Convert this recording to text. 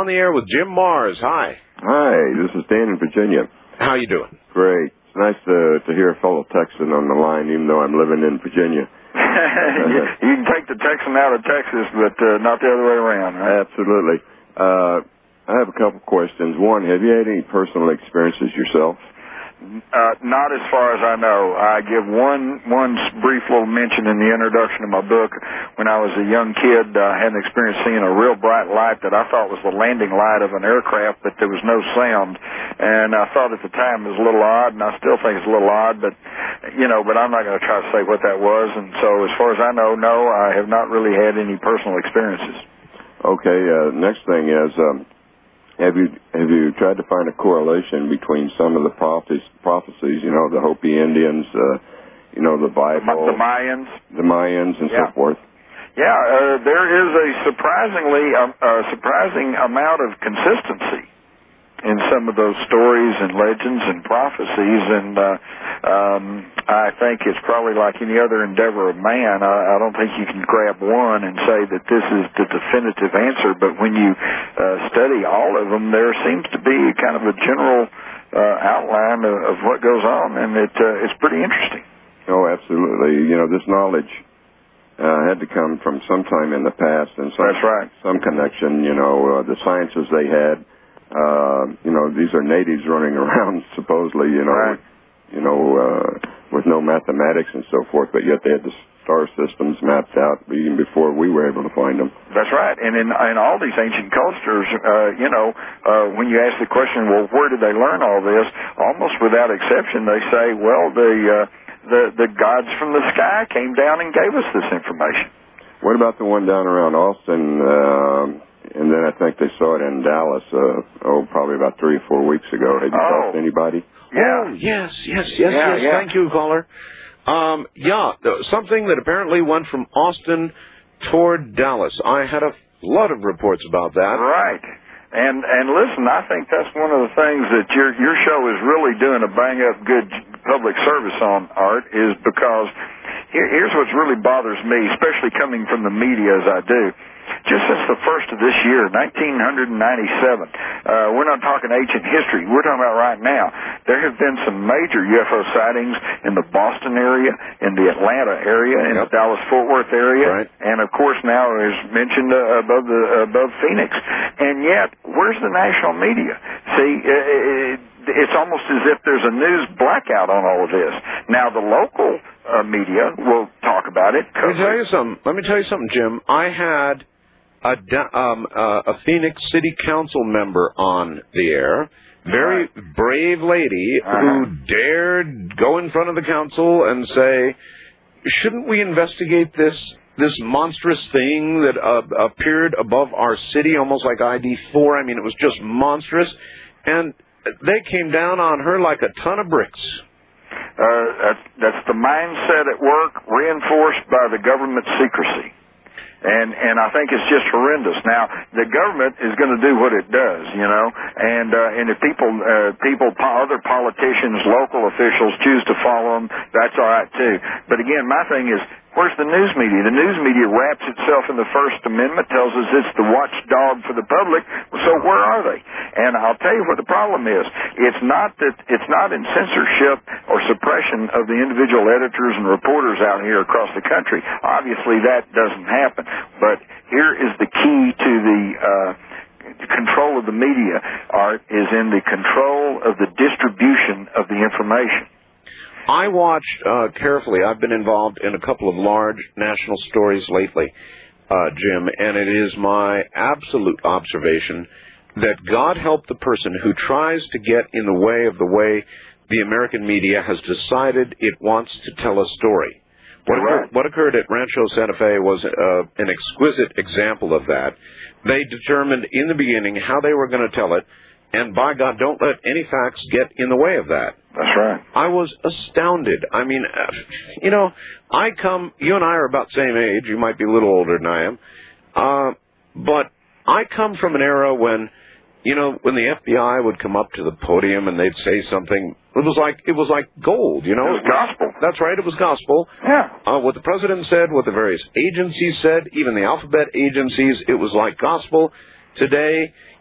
the air with Jim Mars. Hi. Hi, this is Dan in Virginia. How you doing? Great. It's nice to hear a fellow Texan on the line, even though I'm living in Virginia. You can take the Texan out of Texas, but not the other way around, right? Absolutely. I have a couple questions. One, have you had any personal experiences yourself? Not as far as I know. I give one brief little mention in the introduction of my book. When I was a young kid, I had an experience seeing a real bright light that I thought was the landing light of an aircraft, but there was no sound. And I thought at the time it was a little odd, and I still think it's a little odd, but I'm not going to try to say what that was. And so as far as I know, no, I have not really had any personal experiences. Okay, next thing is, have you tried to find a correlation between some of the prophecies, the Hopi Indians, the Bible, the Mayans, and so forth? Yeah, there is a surprising amount of consistency in some of those stories and legends and prophecies, and I think it's probably like any other endeavor of man. I don't think you can grab one and say that this is the definitive answer, but when you study all of them, there seems to be kind of a general outline of what goes on, and it's pretty interesting. Oh, absolutely. This knowledge had to come from sometime in the past, and that's right. Some connection, the sciences they had. These are natives running around supposedly, right. With no mathematics and so forth, but yet they had the star systems mapped out even before we were able to find them. That's right. And in all these ancient cultures, when you ask the question, well, where did they learn all this? Almost without exception, they say, well, the gods from the sky came down and gave us this information. What about the one down around Austin? And then I think they saw it in Dallas, probably about 3 or 4 weeks ago. Have you talked to anybody? Yeah. Oh, yes. Thank you, caller. Something that apparently went from Austin toward Dallas. I had a lot of reports about that. Right. And listen, I think that's one of the things that your show is really doing a bang-up good public service on, Art, is because here's what really bothers me, especially coming from the media as I do. Just since the first of this year, 1997, we're not talking ancient history, we're talking about right now, there have been some major UFO sightings in the Boston area, in the Atlanta area, in the Dallas-Fort Worth area, right. And of course now, as mentioned, above Phoenix. And yet, where's the national media? See, it's almost as if there's a news blackout on all of this. Now, the local media will talk about it. Let me tell you something, Jim. I had a Phoenix City Council member on the air, very brave lady who dared go in front of the council and say, shouldn't we investigate this monstrous thing that appeared above our city, almost like ID4? I mean, it was just monstrous. And they came down on her like a ton of bricks. That's the mindset at work, reinforced by the government secrecy. And I think it's just horrendous. Now, the government is going to do what it does, and if other politicians, local officials choose to follow them, that's all right too. But again, my thing is, where's the news media? The news media wraps itself in the First Amendment, tells us it's the watchdog for the public. So where are they? And I'll tell you what the problem is. It's not in censorship or suppression of the individual editors and reporters out here across the country. Obviously, that doesn't happen. But here is the key to the control of the media, Art, is in the control of the distribution of the information. I watched carefully. I've been involved in a couple of large national stories lately, Jim, and it is my absolute observation that God help the person who tries to get in the way the American media has decided it wants to tell a story. What occurred at Rancho Santa Fe was an exquisite example of that. They determined in the beginning how they were going to tell it, and by God, don't let any facts get in the way of that. That's right. I was astounded. I mean, you and I are about the same age. You might be a little older than I am. But I come from an era when the FBI would come up to the podium and they'd say something, it was like gold, It was gospel. That's right, it was gospel. Yeah. What the president said, what the various agencies said, even the alphabet agencies, it was like gospel. Today,